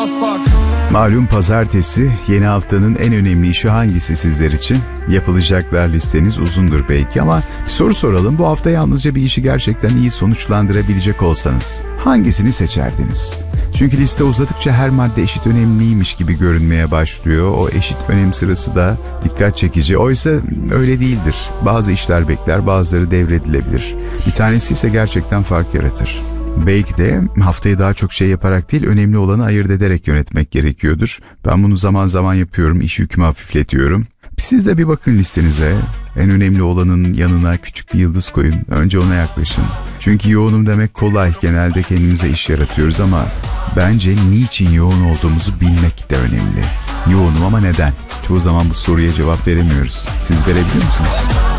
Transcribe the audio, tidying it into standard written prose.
yapmazsak. Malum pazartesi, yeni haftanın en önemli işi hangisi sizler için? Yapılacaklar listeniz uzundur belki ama bir soru soralım. Bu hafta yalnızca bir işi gerçekten iyi sonuçlandırabilecek olsanız hangisini seçerdiniz? Çünkü liste uzadıkça her madde eşit önemliymiş gibi görünmeye başlıyor. O eşit önem sırası da dikkat çekici. Oysa öyle değildir. Bazı işler bekler, bazıları devredilebilir. Bir tanesi ise gerçekten fark yaratır. Belki de haftayı daha çok şey yaparak değil, önemli olanı ayırt ederek yönetmek gerekiyordur. Ben bunu zaman zaman yapıyorum, iş yükümü hafifletiyorum. Siz de bir bakın listenize. En önemli olanın yanına küçük bir yıldız koyun. Önce ona yaklaşın. Çünkü yoğunum demek kolay. Genelde kendimize iş yaratıyoruz ama bence niçin yoğun olduğumuzu bilmek de önemli. Yoğunum ama neden? Çoğu zaman bu soruya cevap veremiyoruz. Siz verebiliyor musunuz?